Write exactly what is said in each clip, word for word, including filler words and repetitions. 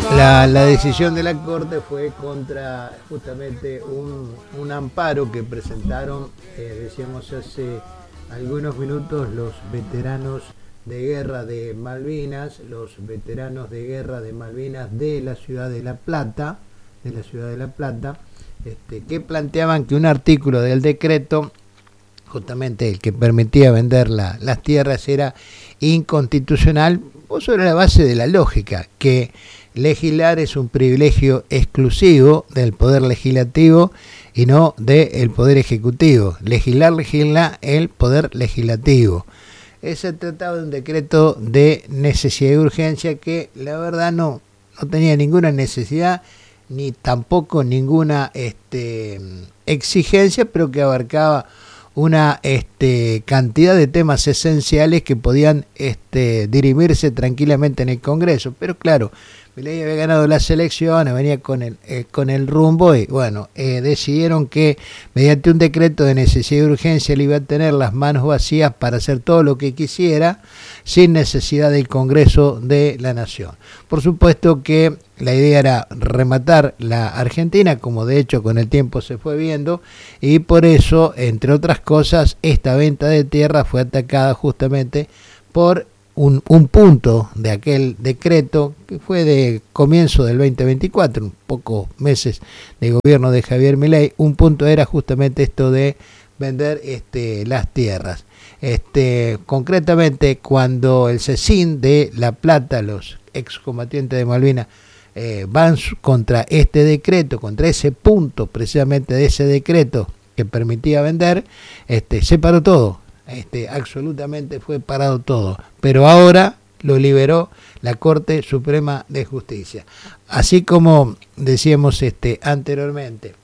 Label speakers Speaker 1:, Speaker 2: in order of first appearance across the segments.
Speaker 1: La, la decisión de la Corte fue contra justamente un, un amparo que presentaron, eh, decíamos hace algunos minutos, los veteranos de guerra de Malvinas, los veteranos de guerra de Malvinas de la ciudad de La Plata, de la ciudad de La Plata, este, que planteaban que un artículo del decreto, justamente el que permitía vender la, las tierras, era inconstitucional, o sobre la base de la lógica, que legislar es un privilegio exclusivo del Poder Legislativo y no del Poder Ejecutivo. Legislar legisla el Poder Legislativo. Se trataba de un decreto de necesidad y urgencia que la verdad no, no tenía ninguna necesidad ni tampoco ninguna este, exigencia, pero que abarcaba una este, cantidad de temas esenciales que podían este, dirimirse tranquilamente en el Congreso. Pero claro, Milei había ganado las elecciones, venía con el, eh, con el rumbo y bueno, eh, decidieron que mediante un decreto de necesidad y urgencia él iba a tener las manos vacías para hacer todo lo que quisiera sin necesidad del Congreso de la Nación. Por supuesto que la idea era rematar la Argentina, como de hecho con el tiempo se fue viendo, y por eso, entre otras cosas, esta venta de tierra fue atacada justamente por Un, un punto de aquel decreto que fue de comienzo del veinte veinticuatro, un pocos meses de gobierno de Javier Milei. Un punto era justamente esto de vender este, las tierras. Este, concretamente, cuando el CECIN de La Plata, los excombatientes de Malvinas, eh, van contra este decreto, contra ese punto precisamente de ese decreto que permitía vender, este, se paró todo. Este, absolutamente fue parado todo, pero ahora lo liberó la Corte Suprema de Justicia. Así como decíamos este, anteriormente,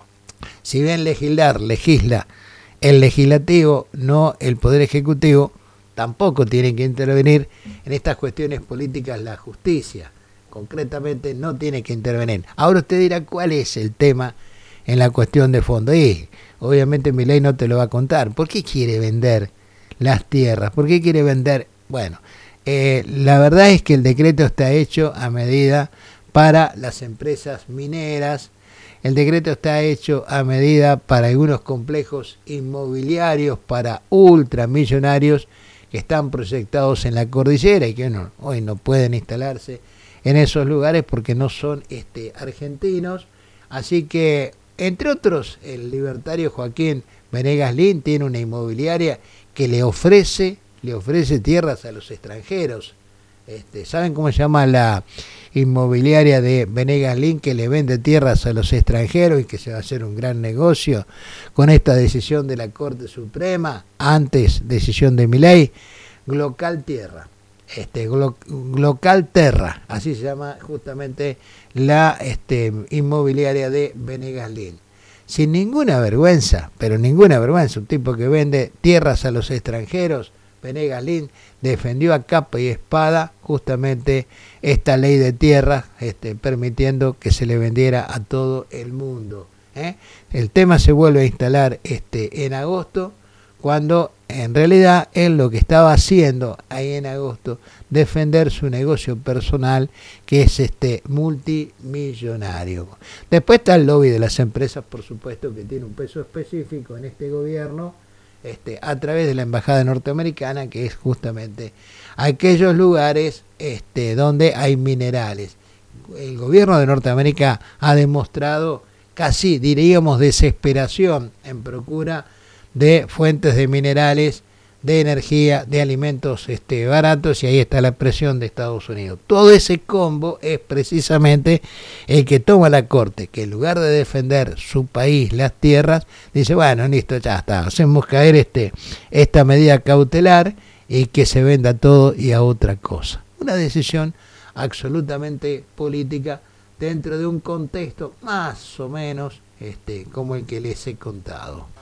Speaker 1: si bien legislar legisla el legislativo, no el Poder Ejecutivo, tampoco tiene que intervenir en estas cuestiones políticas la justicia, concretamente no tiene que intervenir. Ahora usted dirá, ¿cuál es el tema en la cuestión de fondo? Y obviamente Milei no te lo va a contar. ¿Por qué quiere vender las tierras? ¿Por qué quiere vender? Bueno, eh, la verdad es que el decreto está hecho a medida para las empresas mineras. El decreto está hecho a medida para algunos complejos inmobiliarios, para ultramillonarios que están proyectados en la cordillera y que no, hoy no pueden instalarse en esos lugares porque no son este, argentinos. Así que, entre otros, el libertario Joaquín Venegas Lin tiene una inmobiliaria que le ofrece, le ofrece tierras a los extranjeros. Este, ¿Saben cómo se llama la inmobiliaria de Venegas Lin que le vende tierras a los extranjeros y que se va a hacer un gran negocio con esta decisión de la Corte Suprema? Antes, decisión de Milei, Glocal Tierra. Este, Glo, Glocal Terra, así se llama justamente la este, inmobiliaria de Venegas Lin. Sin ninguna vergüenza, pero ninguna vergüenza, un tipo que vende tierras a los extranjeros, Venegas Lin defendió a capa y espada justamente esta ley de tierras, este, permitiendo que se le vendiera a todo el mundo. ¿eh? El tema se vuelve a instalar este, en agosto, cuando en realidad él lo que estaba haciendo ahí en agosto, defender su negocio personal, que es este multimillonario. Después está el lobby de las empresas, por supuesto, que tiene un peso específico en este gobierno, este, a través de la embajada norteamericana, que es justamente aquellos lugares este, donde hay minerales. El gobierno de Norteamérica ha demostrado casi, diríamos, desesperación en procura de fuentes de minerales, de energía, de alimentos este, baratos, y ahí está la presión de Estados Unidos. Todo ese combo es precisamente el que toma la Corte, que en lugar de defender su país, las tierras, dice, bueno, listo, ya está, hacemos caer este, esta medida cautelar y que se venda todo y a otra cosa. Una decisión absolutamente política dentro de un contexto más o menos este, como el que les he contado.